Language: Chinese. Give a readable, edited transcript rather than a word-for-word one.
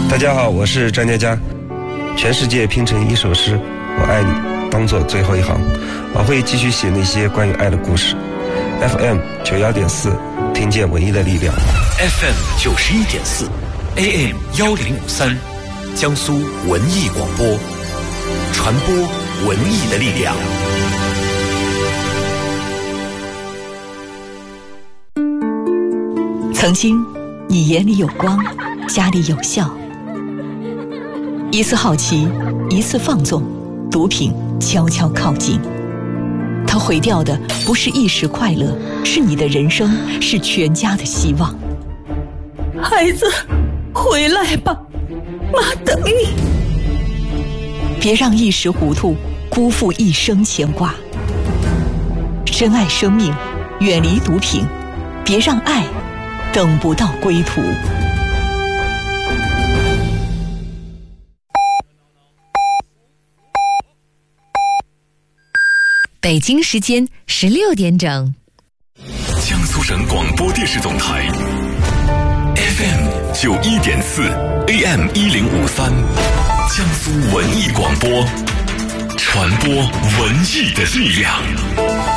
大家好，我是张佳佳。全世界拼成一首诗，我爱你当作最后一行。我会继续写那些关于爱的故事。FM 91.4，听见文艺的力量。 FM 91.4 AM 1053，江苏文艺广播，传播文艺的力量。 曾经，你眼里有光，家里有笑。一次好奇，一次放纵，毒品悄悄靠近。它毁掉的不是一时快乐，是你的人生，是全家的希望。 孩子，回来吧，妈等你。 别让一时糊涂辜负一生牵挂。珍爱生命，远离毒品，别让爱等不到归途。 北京时间16点整， 江苏省广播电视总台 FM 91.4 AM 1053，江苏文艺广播，传播文艺的力量。